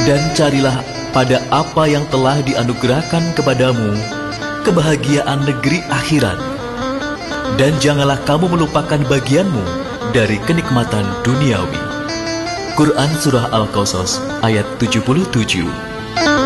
Dan carilah pada apa yang telah dianugerahkan kepadamu kebahagiaan negeri akhirat. Dan janganlah kamu melupakan bagianmu dari kenikmatan duniawi. Quran Surah Al-Qasas ayat 77.